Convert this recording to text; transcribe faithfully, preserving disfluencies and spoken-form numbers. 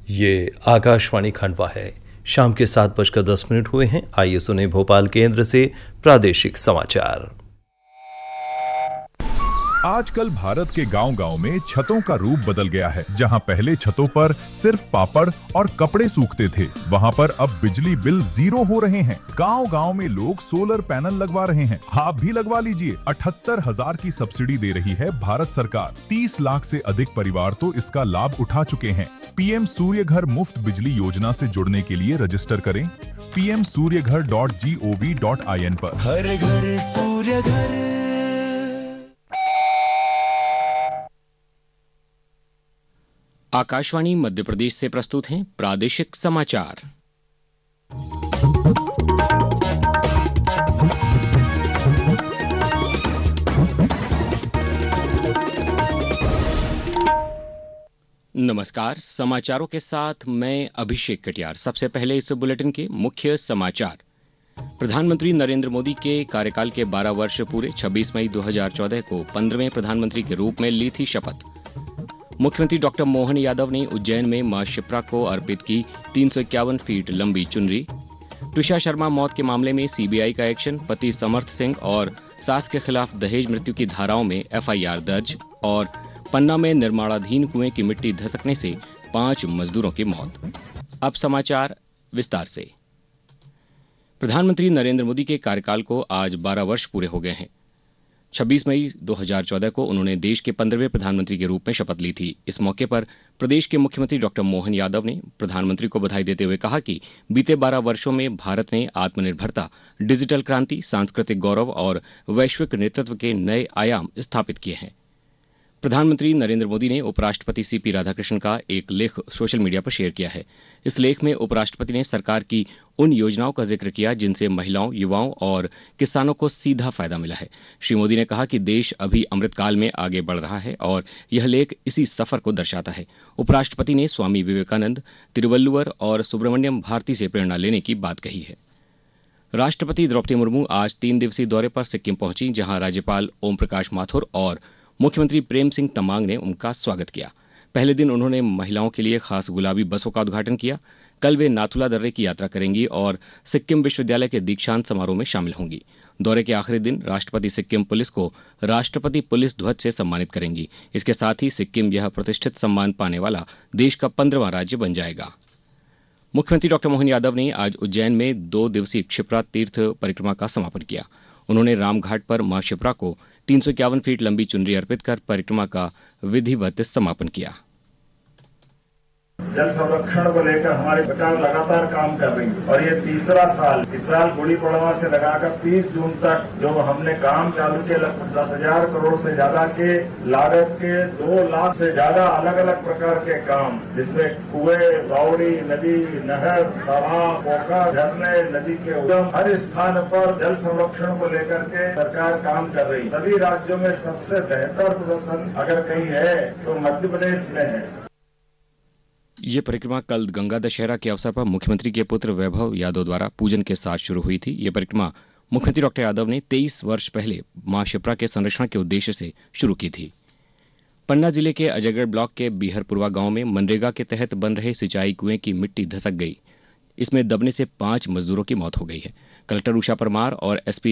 ये आकाशवाणी खंडवा है। शाम के सात बजकर दस मिनट हुए हैं। आइए सुने भोपाल केंद्र से प्रादेशिक समाचार। आजकल भारत के गांव-गांव में छतों का रूप बदल गया है। जहां पहले छतों पर सिर्फ पापड़ और कपड़े सूखते थे, वहां पर अब बिजली बिल जीरो हो रहे हैं। गांव-गांव में लोग सोलर पैनल लगवा रहे हैं। आप भी लगवा लीजिए। अठहत्तर हजार की सब्सिडी दे रही है भारत सरकार। तीस लाख से अधिक परिवार तो इसका लाभ उठा चुके हैं। पीएम सूर्य घर मुफ्त बिजली योजना से जुड़ने के लिए रजिस्टर करें पी एम सूर्य घर dot G O V dot I N पर। हर घर सूर्य घर। आकाशवाणी मध्य प्रदेश से प्रस्तुत हैं प्रादेशिक समाचार। नमस्कार, समाचारों के साथ मैं अभिषेक कटियार। सबसे पहले इस बुलेटिन के मुख्य समाचार। प्रधानमंत्री नरेंद्र मोदी के कार्यकाल के बारह वर्ष पूरे। छब्बीस मई दो हज़ार चौदह को पंद्रहवें प्रधानमंत्री के रूप में ली थी शपथ। मुख्यमंत्री डॉक्टर मोहन यादव ने उज्जैन में मां शिप्रा को अर्पित की तीन सौ इक्यावन फीट लंबी चुनरी। ट्विशा शर्मा मौत के मामले में सीबीआई का एक्शन। पति समर्थ सिंह और सास के खिलाफ दहेज मृत्यु की धाराओं में एफ आई आर दर्ज। और पन्ना में निर्माणाधीन कुएं की मिट्टी धसकने से पांच मजदूरों की मौत। अब समाचार विस्तार से। प्रधानमंत्री नरेंद्र मोदी के कार्यकाल को आज बारह वर्ष पूरे हो गए हैं। छब्बीस मई दो हज़ार चौदह को उन्होंने देश के पंद्रहवें प्रधानमंत्री के रूप में शपथ ली थी। इस मौके पर प्रदेश के मुख्यमंत्री डॉक्टर मोहन यादव ने प्रधानमंत्री को बधाई देते हुए कहा कि बीते बारह वर्षों में भारत ने आत्मनिर्भरता, डिजिटल क्रांति, सांस्कृतिक गौरव और वैश्विक नेतृत्व के नए आयाम स्थापित किए हैं। प्रधानमंत्री नरेंद्र मोदी ने उपराष्ट्रपति सी पी राधाकृष्णन का एक लेख सोशल मीडिया पर शेयर किया है। इस लेख में उपराष्ट्रपति ने सरकार की उन योजनाओं का जिक्र किया जिनसे महिलाओं, युवाओं और किसानों को सीधा फायदा मिला है। श्री मोदी ने कहा कि देश अभी अमृतकाल में आगे बढ़ रहा है और यह लेख इसी सफर को दर्शाता है। उपराष्ट्रपति ने स्वामी विवेकानंद, तिरुवल्लुवर और सुब्रमण्यम भारती से प्रेरणा लेने की बात कही है। राष्ट्रपति द्रौपदी मुर्मू आज तीन दिवसीय दौरे पर सिक्किम पहुंची, जहां राज्यपाल ओम प्रकाश माथुर और मुख्यमंत्री प्रेम सिंह तमांग ने उनका स्वागत किया। पहले दिन उन्होंने महिलाओं के लिए खास गुलाबी बसों का उद्घाटन किया। कल वे नाथुला दर्रे की यात्रा करेंगी और सिक्किम विश्वविद्यालय के दीक्षांत समारोह में शामिल होंगी। दौरे के आखिरी दिन राष्ट्रपति सिक्किम पुलिस को राष्ट्रपति पुलिस ध्वज से सम्मानित करेंगी। इसके साथ ही सिक्किम यह प्रतिष्ठित सम्मान पाने वाला देश का पंद्रहवां राज्य बन जाएगा। मुख्यमंत्री डॉक्टर मोहन यादव ने आज उज्जैन में दो दिवसीय क्षिप्रा तीर्थ परिक्रमा का समापन किया। उन्होंने रामघाट पर मां शिप्रा को तीन सौ इक्यावन फीट लंबी चुनरी अर्पित कर परिक्रमा का विधिवत समापन किया। जल संरक्षण को लेकर हमारी सरकार लगातार काम कर रही है और ये तीसरा साल इस साल गुड़ी पड़वा से लगाकर तीस जून तक जो हमने काम चालू किए, लगभग दस हजार करोड़ से ज्यादा के लागत के दो लाख से ज्यादा अलग अलग प्रकार के काम, जिसमें कुएं, बावड़ी, नदी, नहर, तालाब, पोखर, झरने, नदी के उद्गम, हर स्थान पर जल संरक्षण को लेकर के सरकार काम कर रही है। सभी राज्यों में सबसे बेहतर प्रदर्शन अगर कहीं है तो मध्य प्रदेश में है। ये परिक्रमा कल गंगा दशहरा के अवसर पर मुख्यमंत्री के पुत्र वैभव यादव द्वारा पूजन के साथ शुरू हुई थी। ये परिक्रमा मुख्यमंत्री डॉक्टर यादव ने तेईस वर्ष पहले मां शिप्रा के संरक्षण के उद्देश्य से शुरू की थी। पन्ना जिले के अजयगढ़ ब्लॉक के बीहरपुरवा गांव में मनरेगा के तहत बन रहे सिंचाई कुएं की मिट्टी धसक गई। इसमें दबने से पांच मजदूरों की मौत हो गई है। कलेक्टर उषा परमार और एसपी